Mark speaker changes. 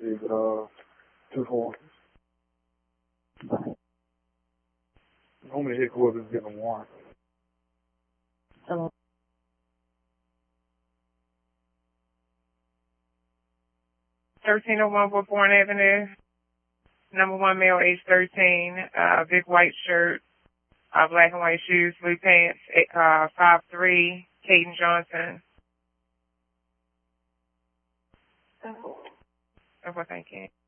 Speaker 1: is 240. Normally headquarters get a warrant.
Speaker 2: Hello.
Speaker 3: (1301) Woodbourne Avenue. Number 1 male, age 13, big white shirt, black and white shoes, blue pants, 5'3", Caden Johnson.
Speaker 2: Oh.
Speaker 3: Oh, well, thank you.